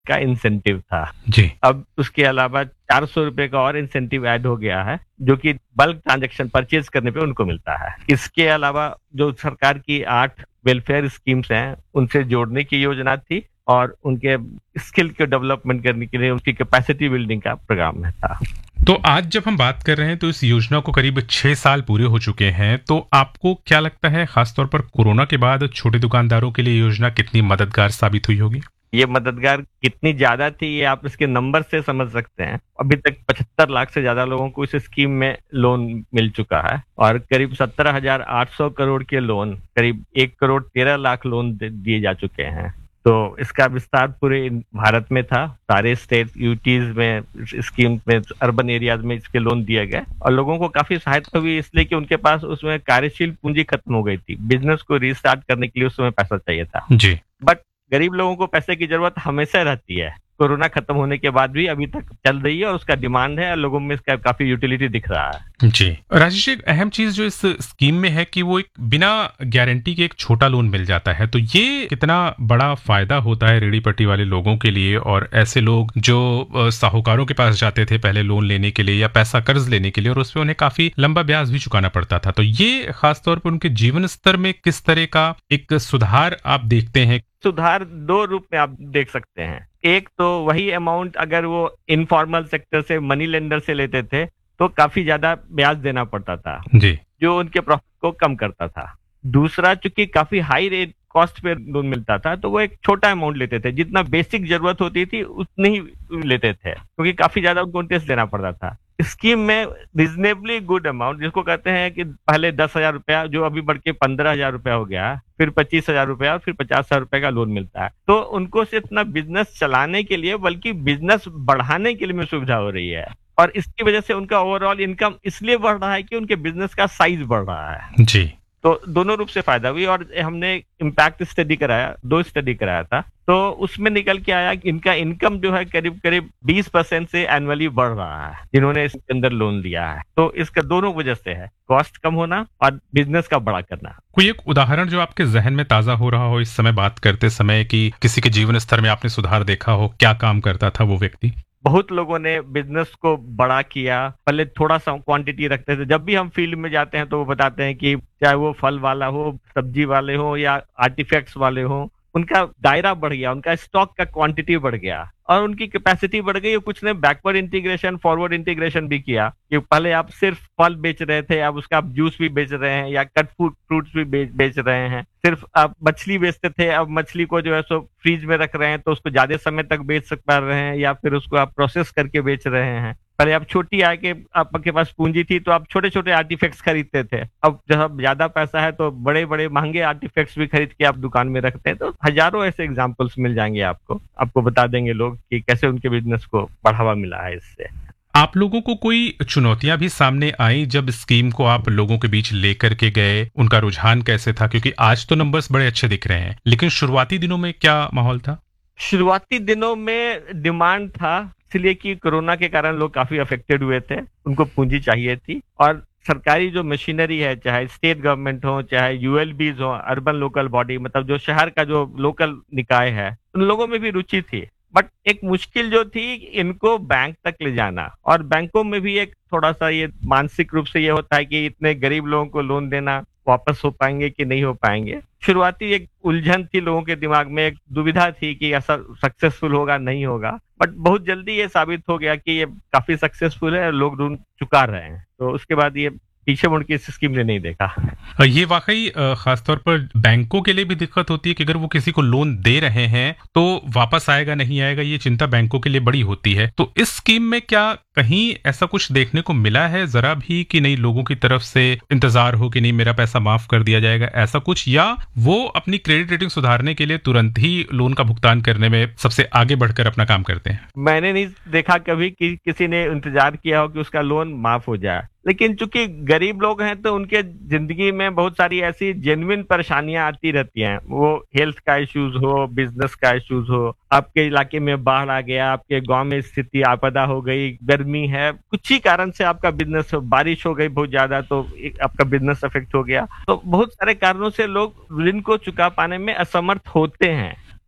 का इंसेंटिव था। जी। अब उसके अलावा 400 रुपए का और इंसेंटिव ऐड हो गया है, जो कि बल्क ट्रांजैक्शन परचेज करने पे उनको मिलता है। इसके अलावा जो सरकार की 8 वेलफेयर स्कीम्स हैं, उनसे जोड़ने की योजना थी और उनके स्किल के डेवलपमेंट करने के लिए उनकी कैपेसिटी बिल्डिंग का प्रोग्राम है था। तो आज जब हम बात कर रहे हैं तो इस योजना को करीब 6 साल पूरे हो चुके हैं, तो आपको क्या लगता है खासतौर पर कोरोना के बाद छोटे दुकानदारों के लिए योजना कितनी मददगार साबित हुई होगी? ये मददगार कितनी ज्यादा थी, ये आप इसके नंबर से समझ सकते हैं। अभी तक 75 लाख से ज्यादा लोगों को इस स्कीम में लोन मिल चुका है और करीब 17,800 करोड़ के लोन, करीब 1 करोड़ 13 लाख लोन दिए जा चुके हैं। तो इसका विस्तार पूरे भारत में था, सारे स्टेट यूटीज में स्कीम में, अर्बन एरियाज में इसके लोन दिए गए और लोगों को काफी सहायता हुई, इसलिए कि उनके पास उसमें कार्यशील पूंजी खत्म हो गई थी। बिजनेस को रीस्टार्ट करने के लिए उस समय पैसा चाहिए था। जी। बट गरीब लोगों को पैसे की जरूरत हमेशा रहती है। कोरोना खत्म होने के बाद भी अभी तक चल रही है और उसका डिमांड है और लोगों में इसका काफी यूटिलिटी दिख रहा है। जी। राजेश जी, एक अहम चीज जो इस स्कीम में है कि वो एक बिना गारंटी के एक छोटा लोन मिल जाता है, तो ये कितना बड़ा फायदा होता है रेहड़ी पट्टी वाले लोगों के लिए और ऐसे लोग जो साहूकारों के पास जाते थे पहले लोन लेने के लिए या पैसा कर्ज लेने के लिए और उसमें उन्हें काफी लंबा ब्याज भी चुकाना पड़ता था, तो ये खासतौर पर उनके जीवन स्तर में किस तरह का एक सुधार आप देखते हैं? सुधार दो रूप में आप देख सकते हैं। एक तो वही अमाउंट अगर वो इनफॉर्मल सेक्टर से, मनी लेंडर से लेते थे तो काफी ज्यादा ब्याज देना पड़ता था, जी। जो उनके प्रॉफिट को कम करता था। दूसरा, चूंकि काफी हाई रेट कॉस्ट पे लोन मिलता था, तो वो एक छोटा अमाउंट लेते थे, जितना बेसिक जरूरत होती थी उतनी ही लेते थे, क्योंकि काफी ज्यादा उनको इंटरेस्ट देना पड़ता था। स्कीम में रिजनेबली गुड अमाउंट, जिसको कहते हैं कि पहले 10,000 रुपया, जो अभी बढ़ के 15,000 रुपया हो गया, फिर 25,000 रुपया और फिर 50,000 रुपए का लोन मिलता है। तो उनको सिर्फ अपना बिजनेस चलाने के लिए, बल्कि बिजनेस बढ़ाने के लिए में सुविधा हो रही है और इसकी वजह से उनका ओवरऑल इनकम इसलिए बढ़ रहा है कि उनके बिजनेस का साइज बढ़ रहा है। जी। तो दोनों रूप से फायदा हुई और हमने इम्पैक्ट स्टडी कराया, 2 स्टडी कराया था, तो उसमें निकल के आया कि इनका इनकम जो है करीब करीब 20% से एनुअली बढ़ रहा है, जिन्होंने इसके अंदर लोन लिया है। तो इसका दोनों वजह से है, कॉस्ट कम होना और बिजनेस का बड़ा करना। कोई एक उदाहरण जो आपके जहन में ताजा हो रहा हो इस समय बात करते समय, कि किसी के जीवन स्तर में आपने सुधार देखा हो, क्या काम करता था वो व्यक्ति? बहुत लोगों ने बिजनेस को बड़ा किया, पहले थोड़ा सा क्वांटिटी रखते थे। जब भी हम फील्ड में जाते हैं तो वो बताते हैं कि चाहे वो फल वाला हो, सब्जी वाले हो या आर्टिफैक्ट्स वाले हो, उनका दायरा बढ़ गया, उनका स्टॉक का क्वांटिटी बढ़ गया और उनकी कैपेसिटी बढ़ गई। कुछ ने बैकवर्ड इंटीग्रेशन, फॉरवर्ड इंटीग्रेशन भी किया कि पहले आप सिर्फ फल बेच रहे थे, अब उसका आप जूस भी बेच रहे हैं या कट फ्रूट्स भी बेच रहे हैं। सिर्फ आप मछली बेचते थे, अब मछली को जो है सो फ्रीज में रख रहे हैं तो उसको ज्यादा समय तक बेच सक पा रहे हैं या फिर उसको आप प्रोसेस करके बेच रहे हैं। पहले आप छोटी आय के आपके पास पूंजी थी तो आप छोटे छोटे आर्टिफैक्ट्स खरीदते थे, अब जब ज्यादा पैसा है तो बड़े बड़े महंगे आर्टिफैक्ट्स भी खरीद के आप दुकान में रखते हैं। तो हजारों ऐसे एग्जांपल्स मिल जाएंगे आपको बता देंगे लोग कि कैसे उनके बिजनेस को बढ़ावा मिला है इससे। आप लोगों को कोई चुनौतियां भी सामने आई जब स्कीम को आप लोगों के बीच लेकर के गए? उनका रुझान कैसे था? क्योंकि आज तो नंबर्स बड़े अच्छे दिख रहे हैं, लेकिन शुरुआती दिनों में क्या माहौल था? शुरुआती दिनों में डिमांड था, इसलिए कि कोरोना के कारण लोग काफी अफेक्टेड हुए थे, उनको पूंजी चाहिए थी और सरकारी जो मशीनरी है, चाहे स्टेट गवर्नमेंट हो, चाहे यूएलबीज हो, अर्बन लोकल बॉडी, मतलब जो शहर का जो लोकल निकाय है, उन लोगों में भी रुचि थी। बट एक मुश्किल जो थी, इनको बैंक तक ले जाना, और बैंकों में भी एक थोड़ा सा ये मानसिक रूप से ये होता है कि इतने गरीब लोगों को लोन देना, वापस हो पाएंगे कि नहीं हो पाएंगे। शुरुआती एक उलझन थी लोगों के दिमाग में, एक दुविधा थी कि ऐसा सक्सेसफुल होगा नहीं होगा, बट बहुत जल्दी ये साबित हो गया कि ये काफी सक्सेसफुल है और लोग लोन चुका रहे हैं। तो उसके बाद ये पीछे मुड़ के इस स्कीम ने नहीं देखा। ये वाकई खासतौर पर बैंकों के लिए भी दिक्कत होती है कि अगर वो किसी को लोन दे रहे हैं तो वापस आएगा नहीं आएगा, ये चिंता बैंकों के लिए बड़ी होती है। तो इस स्कीम में क्या कहीं ऐसा कुछ देखने को मिला है जरा भी कि नहीं, लोगों की तरफ से इंतजार हो कि नहीं मेरा पैसा माफ कर दिया जाएगा, ऐसा कुछ, या वो अपनी क्रेडिट रेटिंग सुधारने के लिए तुरंत ही लोन का भुगतान करने में सबसे आगे बढ़कर अपना काम करते हैं? मैंने नहीं देखा कभी कि किसी ने इंतजार किया हो कि उसका लोन माफ हो जाए, लेकिन चूंकि गरीब लोग हैं तो उनके जिंदगी में बहुत सारी ऐसी जेन्युइन परेशानियां आती रहती हैं। वो हेल्थ का इश्यूज हो, बिजनेस का इश्यूज हो, आपके इलाके में बाढ़ आ गया, आपके गांव में स्थिति आपदा हो गई, गर्मी है, कुछ ही कारण से आपका बिजनेस, बारिश हो गई बहुत ज्यादा तो आपका बिजनेस अफेक्ट हो गया। तो बहुत सारे कारणों से लोग ऋण को चुका पाने में असमर्थ होते हैं।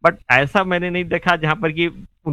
बट ऐसा मैंने नहीं देखा जहाँ पर कि